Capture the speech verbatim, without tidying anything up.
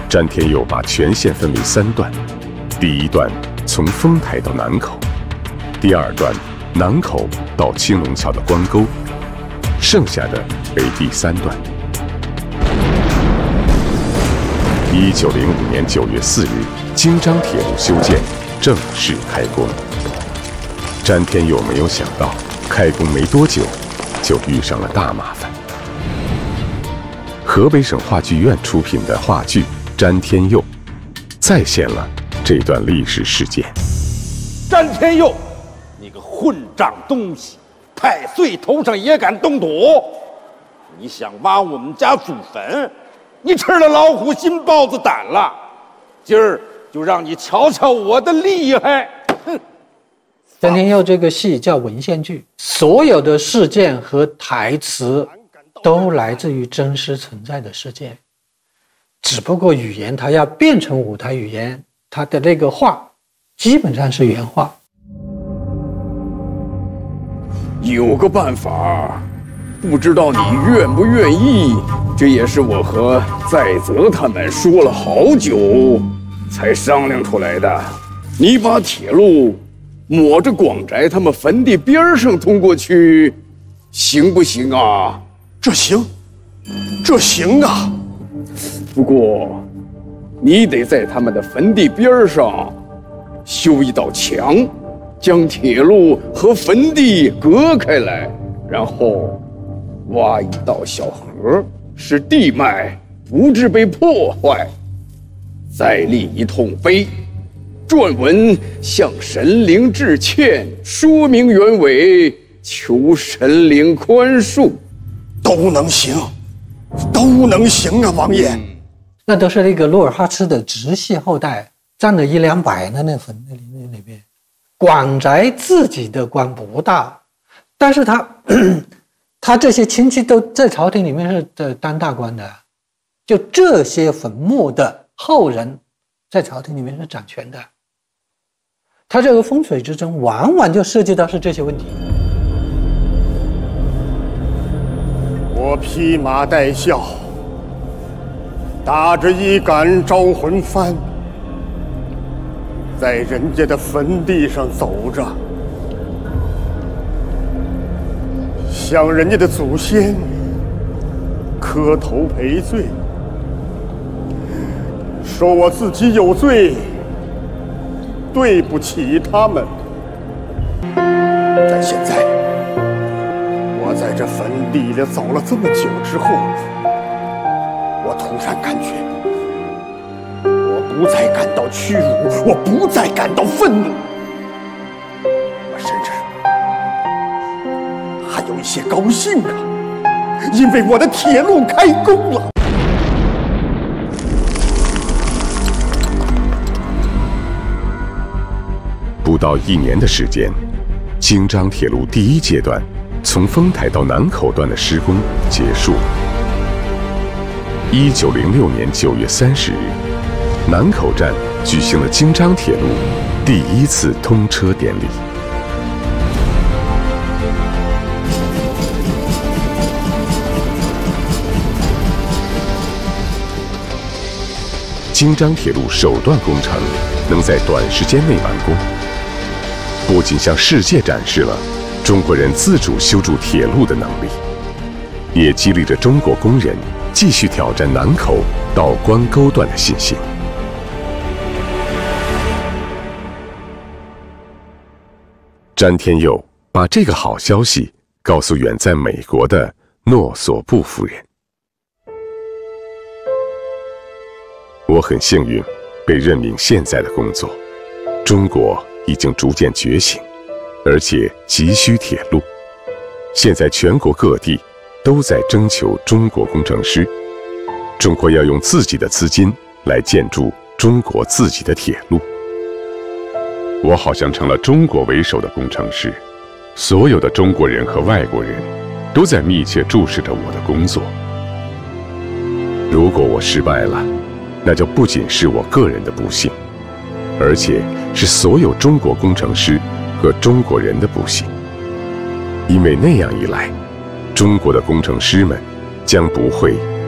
詹天佑把全线分为三段，第一段从丰台到南口，第二段南口到青龙桥的关沟，剩下的为第三段。一九零五年九月四日，京张铁路修建正式开工。詹天佑没有想到，开工没多久，就遇上了大麻烦。河北省话剧院出品的话剧《詹天佑》，再现了这段历史事件。 詹天佑，你个混账东西，太岁头上也敢动土！你想挖我们家祖坟，你吃了老虎心豹子胆了。今儿就让你瞧瞧我的厉害！哼！ 詹天佑这个戏叫文献剧，所有的事件和台词都来自于真实存在的事件，只不过语言它要变成舞台语言，它的那个话基本上是原话。 有个办法，不知道你愿不愿意，这也是我和在泽他们说了好久才商量出来的。你把铁路抹着广宅他们坟地边上通过去，行不行啊？ 这行，这行啊。 不过你得在他们的坟地边上修一道墙，将铁路和坟地隔开来，然后挖一道小河，使地脉不致被破坏，再立一通碑，撰文向神灵致歉，说明原委，求神灵宽恕。 都能行，都能行啊，王爷。 那都是那个努尔哈赤的直系后代，占了一两百的那坟那里那里边。广宅自己的官不大，但是他他这些亲戚都在朝廷里面是的当大官的，就这些坟墓的后人在朝廷里面是掌权的。他这个风水之争往往就涉及到是这些问题。 我披麻戴孝，打着一杆招魂幡，在人家的坟地上走着，向人家的祖先磕头赔罪，说我自己有罪，对不起他们。但现在我在这坟地里走了这么久之后，我突然感觉我不再感到屈辱，我不再感到愤怒，我甚至还有一些高兴啊，因为我的铁路开工了。 不到一年的时间，京张铁路第一阶段从丰台到南口段的施工结束。一九零六年九月三十日，南口站举行了京张铁路第一次通车典礼。京张铁路首段工程能在短时间内完工，不仅向世界展示了中国人自主修筑铁路的能力，也激励着中国工人继续挑战南口到关沟段的信心。詹天佑把这个好消息告诉远在美国的诺索布夫人。我很幸运被任命现在的工作，中国已经逐渐觉醒，而且急需铁路。现在全国各地都在征求中国工程师，中国要用自己的资金来建筑中国自己的铁路。我好像成了中国为首的工程师，所有的中国人和外国人都在密切注视着我的工作。如果我失败了，那就不仅是我个人的不幸，而且是所有中国工程师和中国人的不幸。因为那样一来，中国的工程师们将不会